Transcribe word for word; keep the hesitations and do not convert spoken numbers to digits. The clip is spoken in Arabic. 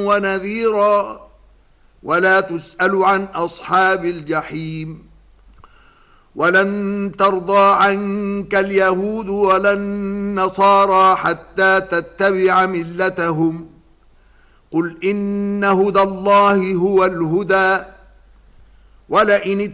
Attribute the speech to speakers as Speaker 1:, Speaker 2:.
Speaker 1: ونذيرا ولا تسأل عن أصحاب الجحيم ولن ترضى عنك اليهود ولا النصارى حتى تتبع ملتهم قل إن هدى الله هو الهدى ولئن